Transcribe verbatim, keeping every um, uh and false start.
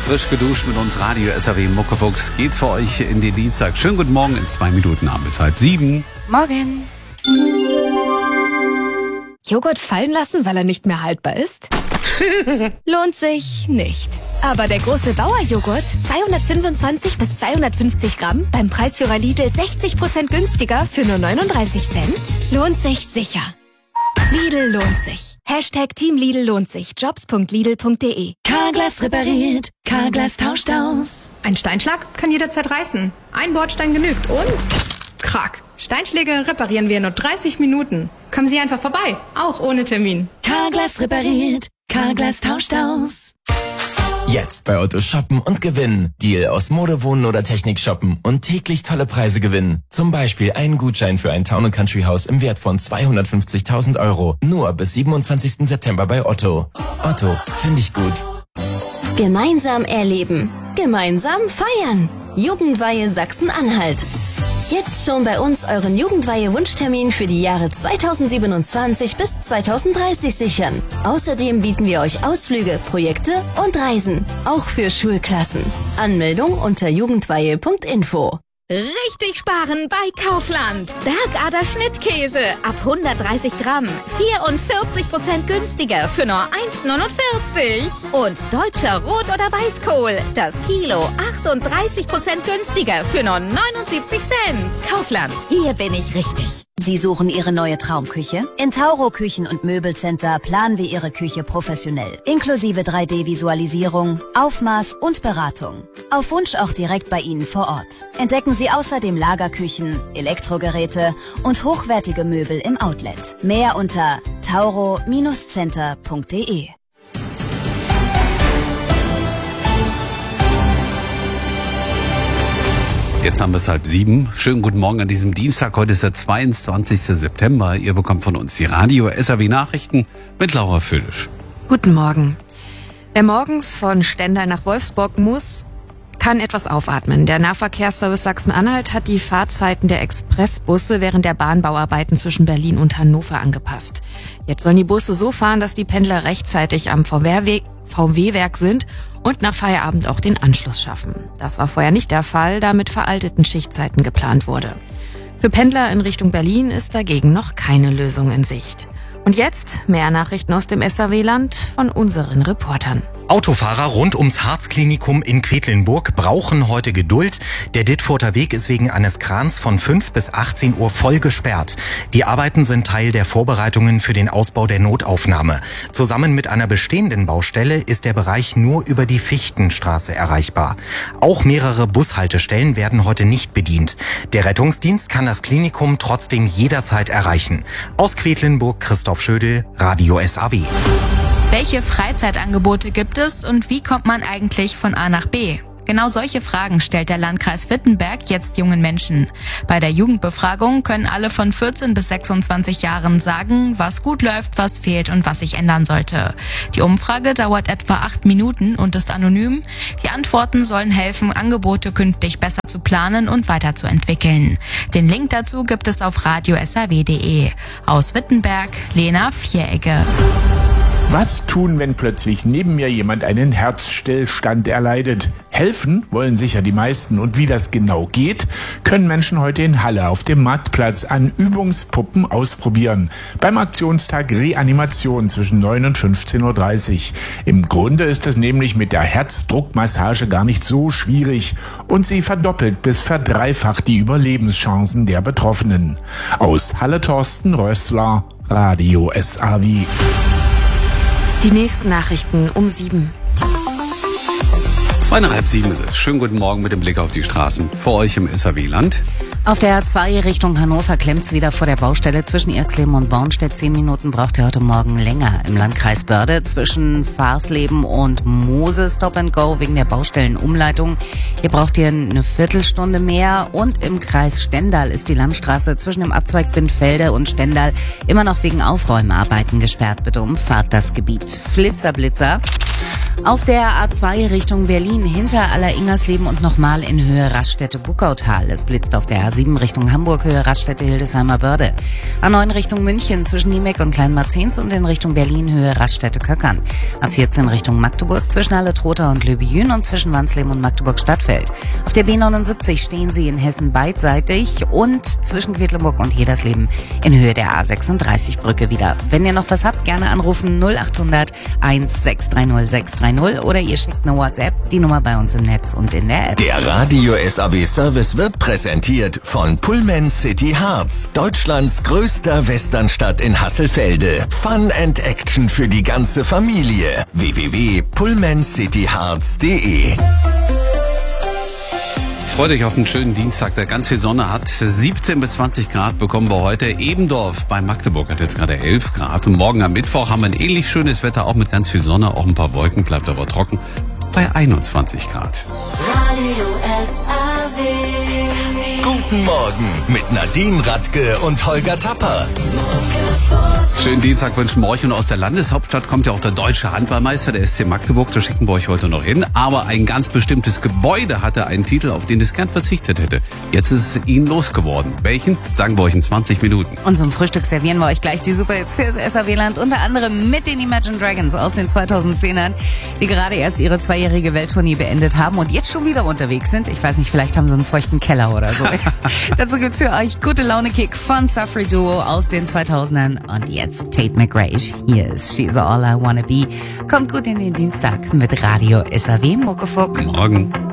frisch geduscht mit uns Radio S R W Muckefuchs. Geht's für euch in den Dienstag. Schönen guten Morgen, in zwei Minuten haben bis halb sieben. Morgen. Joghurt fallen lassen, weil er nicht mehr haltbar ist? Lohnt sich nicht. Aber der große Bauer-Joghurt, zweihundertfünfundzwanzig bis zweihundertfünfzig Gramm, beim Preisführer Lidl sechzig Prozent günstiger für nur neununddreißig Cent, lohnt sich sicher. Lidl lohnt sich. Hashtag Team Lidl lohnt sich. Jobs punkt lidl punkt de. Carglass repariert. Carglass tauscht aus. Ein Steinschlag kann jederzeit reißen. Ein Bordstein genügt und... Krack. Steinschläge reparieren wir in nur dreißig Minuten. Kommen Sie einfach vorbei. Auch ohne Termin. Carglass repariert. Carglass tauscht aus. Jetzt bei Otto shoppen und gewinnen. Deal aus Mode, Wohnen oder Technik shoppen und täglich tolle Preise gewinnen. Zum Beispiel einen Gutschein für ein Town and Country Haus im Wert von zweihundertfünfzigtausend Euro. Nur bis siebenundzwanzigsten September bei Otto. Otto, finde ich gut. Gemeinsam erleben. Gemeinsam feiern. Jugendweihe Sachsen-Anhalt. Jetzt schon bei uns euren Jugendweihe-Wunschtermin für die Jahre zweitausendsiebenundzwanzig bis zweitausenddreißig sichern. Außerdem bieten wir euch Ausflüge, Projekte und Reisen. Auch für Schulklassen. Anmeldung unter jugendweihe punkt info. Richtig sparen bei Kaufland. Bergader Schnittkäse ab hundertdreißig Gramm. vierundvierzig Prozent günstiger für nur eins neunundvierzig. Und deutscher Rot- oder Weißkohl. Das Kilo achtunddreißig Prozent günstiger für nur neunundsiebzig Cent. Kaufland, hier bin ich richtig. Sie suchen Ihre neue Traumküche? In Tauro Küchen- und Möbelcenter planen wir Ihre Küche professionell. Inklusive drei D Visualisierung, Aufmaß und Beratung. Auf Wunsch auch direkt bei Ihnen vor Ort. Entdecken Sie außerdem Lagerküchen, Elektrogeräte und hochwertige Möbel im Outlet. Mehr unter tauro Center punkt de. Jetzt haben wir es halb sieben. Schönen guten Morgen an diesem Dienstag. Heute ist der zweiundzwanzigsten September. Ihr bekommt von uns die Radio S R W Nachrichten mit Laura Füllisch. Guten Morgen. Wer morgens von Stendal nach Wolfsburg muss, kann etwas aufatmen. Der Nahverkehrsservice Sachsen-Anhalt hat die Fahrzeiten der Expressbusse während der Bahnbauarbeiten zwischen Berlin und Hannover angepasst. Jetzt sollen die Busse so fahren, dass die Pendler rechtzeitig am V W-Werk sind und nach Feierabend auch den Anschluss schaffen. Das war vorher nicht der Fall, da mit veralteten Schichtzeiten geplant wurde. Für Pendler in Richtung Berlin ist dagegen noch keine Lösung in Sicht. Und jetzt mehr Nachrichten aus dem S R W-Land von unseren Reportern. Autofahrer rund ums Harzklinikum in Quedlinburg brauchen heute Geduld. Der Dittfurter Weg ist wegen eines Krans von fünf bis achtzehn Uhr voll gesperrt. Die Arbeiten sind Teil der Vorbereitungen für den Ausbau der Notaufnahme. Zusammen mit einer bestehenden Baustelle ist der Bereich nur über die Fichtenstraße erreichbar. Auch mehrere Bushaltestellen werden heute nicht bedient. Der Rettungsdienst kann das Klinikum trotzdem jederzeit erreichen. Aus Quedlinburg Christoph Schödel, Radio S R W. Welche Freizeitangebote gibt es und wie kommt man eigentlich von A nach B? Genau solche Fragen stellt der Landkreis Wittenberg jetzt jungen Menschen. Bei der Jugendbefragung können alle von vierzehn bis sechsundzwanzig Jahren sagen, was gut läuft, was fehlt und was sich ändern sollte. Die Umfrage dauert etwa acht Minuten und ist anonym. Die Antworten sollen helfen, Angebote künftig besser zu planen und weiterzuentwickeln. Den Link dazu gibt es auf radio s r w punkt de. Aus Wittenberg, Lena Vieregge. Was tun, wenn plötzlich neben mir jemand einen Herzstillstand erleidet? Helfen wollen sicher die meisten. Und wie das genau geht, können Menschen heute in Halle auf dem Marktplatz an Übungspuppen ausprobieren. Beim Aktionstag Reanimation zwischen neun und fünfzehn Uhr dreißig. Im Grunde ist es nämlich mit der Herzdruckmassage gar nicht so schwierig. Und sie verdoppelt bis verdreifacht die Überlebenschancen der Betroffenen. Aus Halle Thorsten Rössler, Radio S R W. Die nächsten Nachrichten um sieben. Zwei nach halb sieben ist es. Schönen guten Morgen mit dem Blick auf die Straßen vor euch im S R W-Land. Auf der A zwei Richtung Hannover klemmt's wieder vor der Baustelle zwischen Irxleben und Bornstedt. Zehn Minuten braucht ihr heute Morgen länger. Im Landkreis Börde zwischen Farsleben und Mose Stop and Go wegen der Baustellenumleitung. Hier braucht ihr eine Viertelstunde mehr. Und im Kreis Stendal ist die Landstraße zwischen dem Abzweig Bindfelde und Stendal immer noch wegen Aufräumarbeiten gesperrt. Bitte umfahrt das Gebiet. Flitzer, Blitzer. Auf der A zwei Richtung Berlin hinter Aller-Ingersleben und nochmal in Höhe Raststätte-Buckautal. Es blitzt auf der A sieben Richtung Hamburg, Höhe Raststätte-Hildesheimer Börde. A neun Richtung München zwischen Niemeck und Kleinmarzens und in Richtung Berlin, Höhe Raststätte-Köckern. A vierzehn Richtung Magdeburg zwischen Halle-Trotha und Löbejün und zwischen Wansleben und Magdeburg-Stadtfeld. Auf der B neunundsiebzig stehen Sie in Hessen beidseitig und zwischen Quedlinburg und Hedersleben in Höhe der A sechsunddreißig Brücke wieder. Wenn ihr noch was habt, gerne anrufen null acht hundert eins sechs drei null sechs drei null oder ihr schickt eine WhatsApp, die Nummer bei uns im Netz und in der App. Der Radio S A W Service wird präsentiert von Pullman City Harz, Deutschlands größter Westernstadt in Hasselfelde. Fun and Action für die ganze Familie. w w w punkt pullman city harz punkt de Freut euch auf einen schönen Dienstag, der ganz viel Sonne hat. siebzehn bis zwanzig Grad bekommen wir heute. Ebendorf bei Magdeburg hat jetzt gerade elf Grad. Und morgen am Mittwoch haben wir ein ähnlich schönes Wetter, auch mit ganz viel Sonne, auch ein paar Wolken, bleibt aber trocken bei einundzwanzig Grad. Radio S A W. Guten Morgen mit Nadine Radke und Holger Tapper. Schönen Dienstag wünschen wir euch, und aus der Landeshauptstadt kommt ja auch der deutsche Handballmeister, der S C Magdeburg, da schicken wir euch heute noch hin. Aber ein ganz bestimmtes Gebäude hatte einen Titel, auf den es gern verzichtet hätte. Jetzt ist es ihnen losgeworden. Welchen? Sagen wir euch in zwanzig Minuten. Und zum Frühstück servieren wir euch gleich die Superhits für das S A W-Land, unter anderem mit den Imagine Dragons aus den zweitausendzehnern, die gerade erst ihre zweijährige Welttournee beendet haben und jetzt schon wieder unterwegs sind. Ich weiß nicht, vielleicht haben sie einen feuchten Keller oder so. Dazu gibt's für euch Gute Laune-Kick von Suffrage Duo aus den zweitausendern und jetzt Tate McRae. Hier ist She's All I Wanna Be. Kommt gut in den Dienstag mit Radio S A W Muckefuck. Morgen.